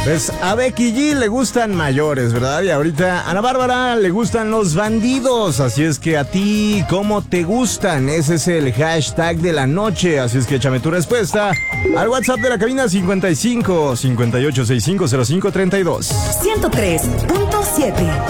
Pues a Becky G le gustan mayores, ¿verdad? Y ahorita a Ana Bárbara le gustan los bandidos. Así es que a ti, ¿cómo te gustan? Ese es el hashtag de la noche. Así es que échame tu respuesta al WhatsApp de la cabina 55 5865 0532. 103.7